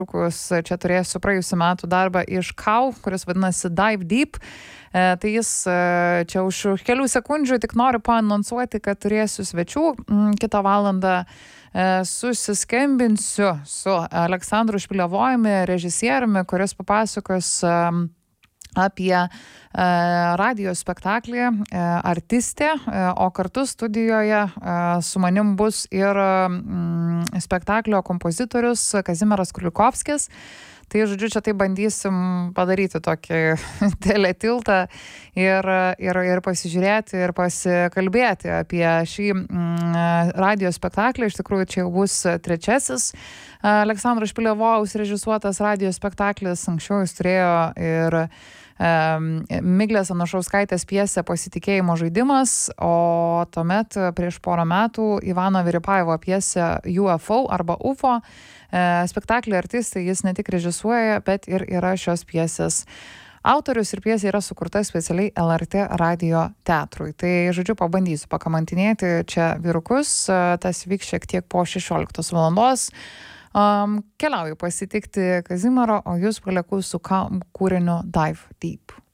čia turėsiu praėjusiu metu darbą iš KAU, kuris vadinasi Dive Deep. Tai jis čia už kelių sekundžių tik noriu paanonsuoti, kad turėsiu svečių. Kitą valandą susiskambinsiu su Aleksandru Špilevojumi, režisieriumi, kuris papasakos apie radijo spektaklį Artistė, o kartu studijoje su manim bus ir spektaklio kompozitorius Kazimieras Krulikovskis. Tai, žodžiu, čia tai bandysim padaryti tokį teletiltą ir pasižiūrėti ir pasikalbėti apie šį radijo spektaklį. Iš tikrųjų, čia jau bus trečiasis Aleksandro Špilevojaus režisuotas radijo spektaklis. Anksčiau jis turėjo ir Miglės Anušauskaitės pjesę Pasitikėjimo žaidimas, o tuomet prieš porą metų Ivano Vyrypajevo pjesę UFO arba UFO. Spektaklį Artistai jis ne tik režisuoja, bet ir yra šios pjesės autorius ir pjesė yra sukurta specialiai LRT radijo teatrui. Tai, žodžiu, pabandysiu pakamantinėti čia vyrukus, tas vyks šiek tiek po 16 valandos. Keliauju pasitikti Kazimiero, o jūs palieku su kūriniu Dive Deep.